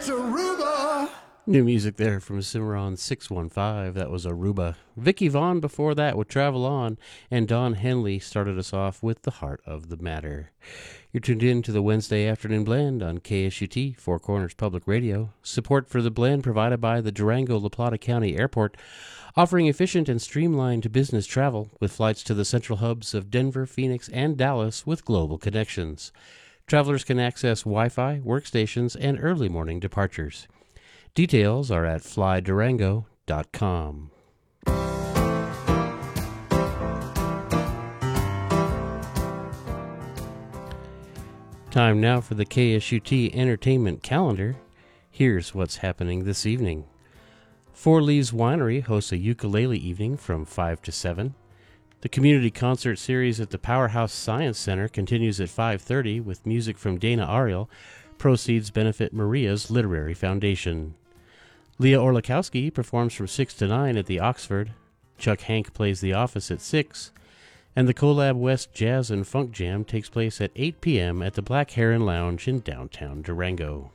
Aruba. New music there from Cimarron 615. That was Aruba. Vicky Vaughn before that with Travel On, and Don Henley started us off with The Heart of the Matter. You're tuned in to the Wednesday Afternoon Blend on KSUT, Four Corners Public Radio. Support for the blend provided by the Durango-La Plata County Airport, offering efficient and streamlined business travel with flights to the central hubs of Denver, Phoenix, and Dallas with global connections. Travelers can access Wi-Fi, workstations, and early morning departures. Details are at flydurango.com. Time now for the KSUT Entertainment Calendar. Here's what's happening this evening. Four Leaves Winery hosts a ukulele evening from 5 to 7. The community concert series at the Powerhouse Science Center continues at 5:30 with music from Dana Ariel. Proceeds benefit Maria's Literary Foundation. Leah Orlikowski performs from 6 to 9 at the Oxford. Chuck Hank plays The Office at 6. And the Collab West Jazz and Funk Jam takes place at 8 p.m. at the Black Heron Lounge in downtown Durango.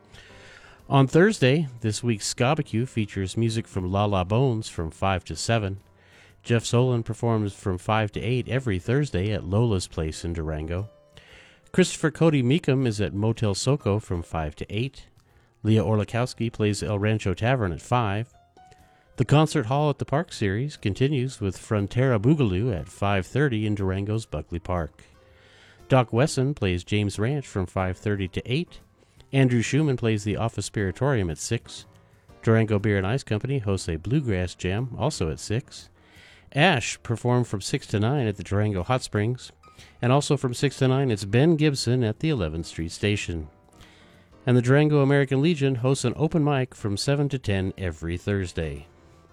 On Thursday, this week's Skabacue features music from La La Bones from 5 to 7. Jeff Solon performs from 5 to 8 every Thursday at Lola's Place in Durango. Christopher Cody Meekum is at Motel Soco from 5 to 8. Leah Orlikowski plays El Rancho Tavern at 5. The Concert Hall at the Park series continues with Frontera Boogaloo at 5:30 in Durango's Buckley Park. Doc Wesson plays James Ranch from 5:30 to 8. Andrew Schumann plays the Office Spiritorium at 6. Durango Beer and Ice Company hosts a Bluegrass Jam, also at 6. Ash performed from 6 to 9 at the Durango Hot Springs. And also from 6 to 9, it's Ben Gibson at the 11th Street Station. And the Durango American Legion hosts an open mic from 7 to 10 every Thursday.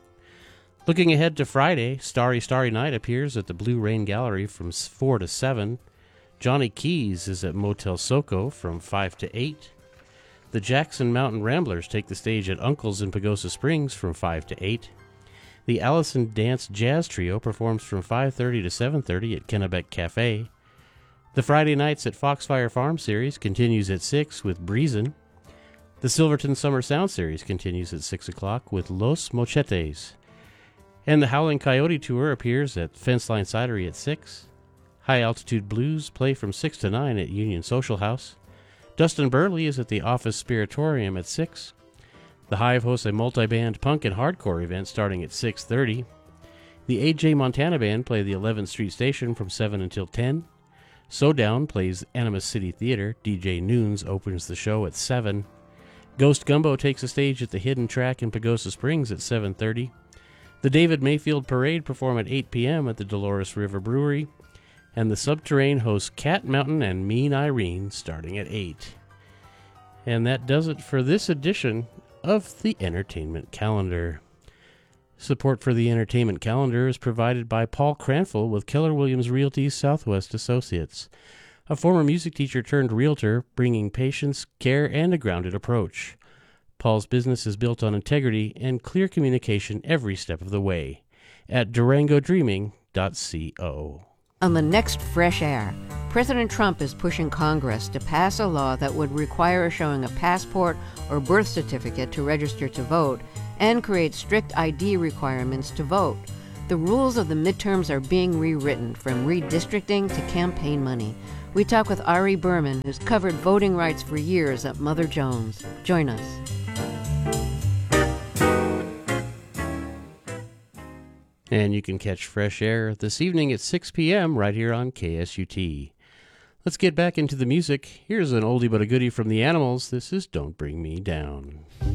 Looking ahead to Friday, Starry Starry Night appears at the Blue Rain Gallery from 4 to 7. Johnny Keys is at Motel Soco from 5 to 8. The Jackson Mountain Ramblers take the stage at Uncle's in Pagosa Springs from 5 to 8. The Allison Dance Jazz Trio performs from 5:30 to 7:30 at Kennebec Cafe. The Friday Nights at Foxfire Farm series continues at 6 with Breezin'. The Silverton Summer Sound series continues at 6 o'clock with Los Mochetes. And the Howling Coyote Tour appears at Fenceline Cidery at 6. High Altitude Blues play from 6 to 9 at Union Social House. Dustin Burley is at the Office Spiritorium at 6. The Hive hosts a multi-band punk and hardcore event starting at 6:30. The A.J. Montana Band play the 11th Street Station from 7 until 10. Sodown plays Animas City Theater. DJ Noons opens the show at 7. Ghost Gumbo takes a stage at the Hidden Track in Pagosa Springs at 7:30. The David Mayfield Parade perform at 8 p.m. at the Dolores River Brewery. And the Subterrane hosts Cat Mountain and Mean Irene starting at 8. And that does it for this edition of the Entertainment Calendar. Support for the Entertainment Calendar is provided by Paul Cranfill with Keller Williams Realty Southwest Associates, a former music teacher turned realtor, bringing patience, care, and a grounded approach. Paul's business is built on integrity and clear communication every step of the way at durangodreaming.co. On the next Fresh Air, President Trump is pushing Congress to pass a law that would require showing a passport or birth certificate to register to vote and create strict ID requirements to vote. The rules of the midterms are being rewritten, from redistricting to campaign money. We talk with Ari Berman, who's covered voting rights for years at Mother Jones. Join us. And you can catch Fresh Air this evening at 6 p.m. right here on KSUT. Let's get back into the music. Here's an oldie but a goodie from the Animals. This is Don't Bring Me Down.